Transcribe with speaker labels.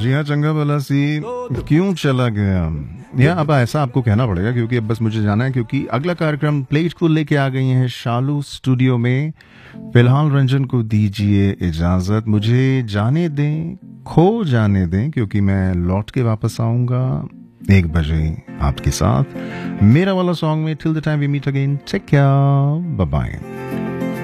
Speaker 1: जी हाँ, चंगा भला सी क्यों चला गया। या अब ऐसा आपको कहना पड़ेगा क्योंकि अब बस मुझे जाना है, क्योंकि अगला कार्यक्रम प्लेट को लेके आ गई हैं शालू स्टूडियो में। फिलहाल रंजन को दीजिए इजाजत, मुझे जाने दें, खो जाने दें, क्योंकि मैं लौट के वापस आऊंगा 1 बजे आपके साथ मेरा वाला सॉन्ग में। Till the time we meet again, take care, bye bye.